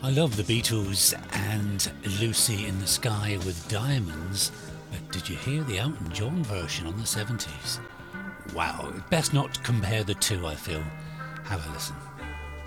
I love the Beatles and Lucy in the Sky with Diamonds, but did you hear the Elton John version on the 70s? Wow, best not compare the two, I feel. Have a listen.